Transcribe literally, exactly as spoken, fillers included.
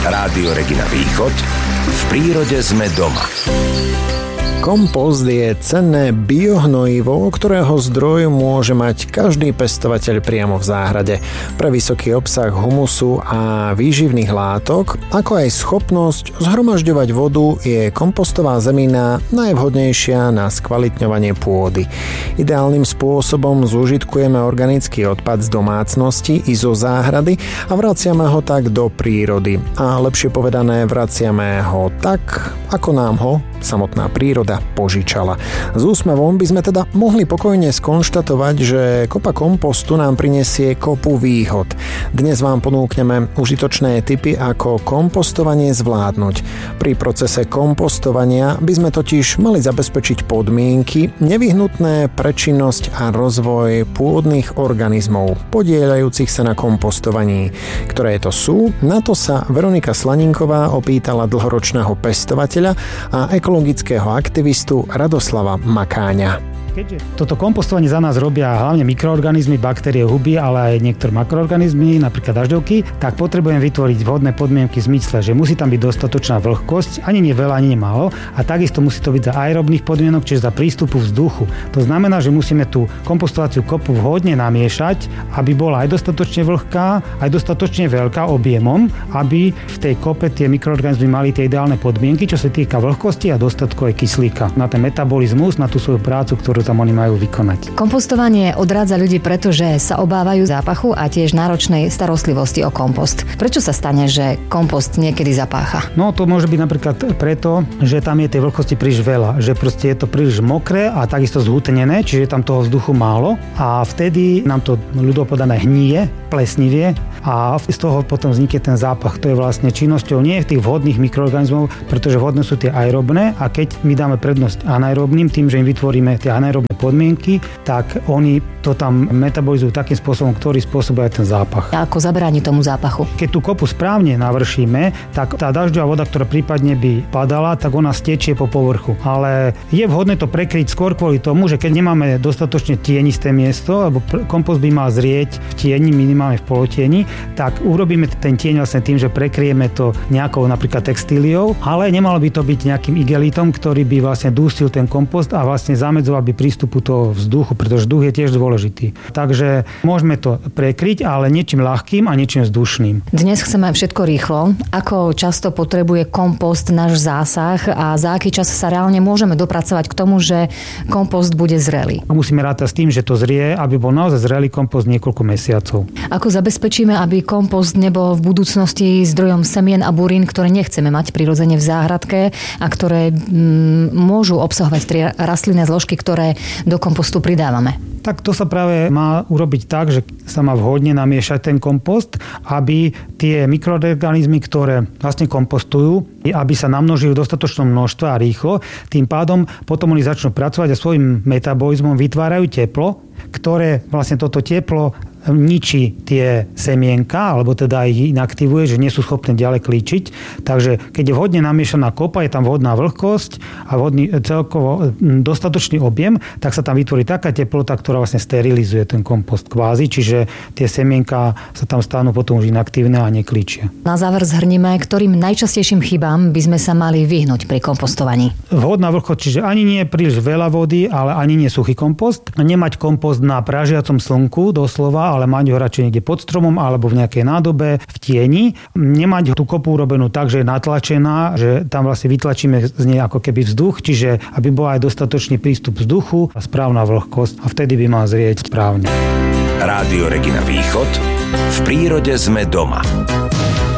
Rádio Regina Východ. V prírode sme doma. Kompost je cenné biohnojivo, ktorého zdroj môže mať každý pestovateľ priamo v záhrade. Pre vysoký obsah humusu a výživných látok, ako aj schopnosť zhromažďovať vodu, je kompostová zemina najvhodnejšia na skvalitňovanie pôdy. Ideálnym spôsobom zúžitkujeme organický odpad z domácnosti i zo záhrady a vraciame ho tak do prírody. A lepšie povedané, vraciame ho tak, ako nám ho samotná príroda požičala. S úsmevom by sme teda mohli pokojne skonštatovať, že kopa kompostu nám prinesie kopu výhod. Dnes vám ponúkneme užitočné tipy, ako kompostovanie zvládnuť. Pri procese kompostovania by sme totiž mali zabezpečiť podmienky nevyhnutné pre činnosť a rozvoj pôdnych organizmov podieľajúcich sa na kompostovaní. Ktoré to sú? Na to sa Veronika Slaninková opýtala dlhoročného pestovateľa a ekologického aktivistu Radoslava Makáňa. Keďže toto kompostovanie za nás robia hlavne mikroorganizmy, baktérie, huby, ale aj niektoré makroorganizmy, napríklad dažďovky, tak potrebujeme vytvoriť vhodné podmienky v zmysle, že musí tam byť dostatočná vlhkosť, ani nie veľa, ani nie málo, a takisto musí to byť za aerobných podmienok, čiže za prístupu vzduchu. To znamená, že musíme tú kompostovaciu kopu vhodne namiešať, aby bola aj dostatočne vlhká, aj dostatočne veľká objemom, aby v tej kope tie mikroorganizmy mali tie ideálne podmienky, čo sa týka vlhkosti a dostatku aj kyslíka. Na ten metabolizmus, na tú svoju prácu, ktorú tam oni majú vykonať. Kompostovanie odrádza ľudí, pretože sa obávajú zápachu a tiež náročnej starostlivosti o kompost. Prečo sa stane, že kompost niekedy zapácha? No to môže byť napríklad preto, že tam je tej vlhkosti príliš veľa, že proste je to príliš mokré a takisto zhútenené, čiže je tam toho vzduchu málo a vtedy nám to ľudovo podané hníje, plesnivie a z toho potom vznikne ten zápach. To je vlastne činnosťou nie tých vhodných mikroorganizmov, pretože vhodné sú tie aerobné a keď my dáme prednosť anaerobným, tým, že im vytvoríme tie anaerobné podmienky, tak oni to tam metabolizujú takým spôsobom, ktorý spôsobuje ten zápach. A ako zabráni tomu zápachu? Keď tú kopu správne navršíme, tak tá dažďová voda, ktorá prípadne by padala, tak ona stečie po povrchu. Ale je vhodné to prekryť skôr kvôli tomu, že keď nemáme dostatočne tienisté miesto, alebo kompost by mal zrieť v tieni, minimálne v polotieni, tak urobíme ten tieň vlastne tým, že prekryjeme to nejakou napríklad textíliou, ale nemalo by to byť nejakým igelitom, ktorý by vlastne dustil ten kompost a vlastne zamedzoval by prístupu toho vzduchu, pretože vzduch je tiež dôležitý. Takže môžeme to prekryť, ale niečím ľahkým a niečím vzdušným. Dnes chceme všetko rýchlo. Ako často potrebuje kompost náš zásah a za aký čas sa reálne môžeme dopracovať k tomu, že kompost bude zrelý? Musíme rátať s tým, že to zrie, aby bol naozaj zrelý kompost niekoľko mesiacov. Ako zabezpečíme, aby kompost nebol v budúcnosti zdrojom semien a burín, ktoré nechceme mať prirodzene v záhradke a ktoré m, môžu obsahovať tri rastlinné zložky, ktoré do kompostu pridávame? Tak to sa práve má urobiť tak, že sa má vhodne namiešať ten kompost, aby tie mikroorganizmy, ktoré vlastne kompostujú, aby sa namnožili v dostatočnom množstve a rýchlo, tým pádom potom oni začnú pracovať a svojim metabolizmom vytvárajú teplo, ktoré vlastne toto teplo ničí tie semienka, alebo teda ich inaktivuje, že nie sú schopné ďalej klíčiť. Takže keď je vhodne namiešaná kopa, je tam vhodná vlhkosť a vhodný celkovo dostatočný objem, tak sa tam vytvorí taká teplota, ktorá vlastne sterilizuje ten kompost kvázi, čiže tie semienka sa tam stanú potom už inaktívne a neklíčia. Na záver zhrnime, ktorým najčastejším chybám by sme sa mali vyhnúť pri kompostovaní. Vhodná vlhkosť, čiže ani nie príliš veľa vody, ale ani nie suchý kompost. Nemať kompost na pražiacom slnku doslova, ale mať ho radšej niekde pod stromom alebo v nejakej nádobe v tieni. Nemať tú kopu urobenú tak, že je natlačená, že tam vlastne vytlačíme z nej ako keby vzduch, čiže aby bol aj dostatočný prístup vzduchu a správna vlhkosť a vtedy by mal zrieť správne. Rádio Regina Východ. V prírode sme doma.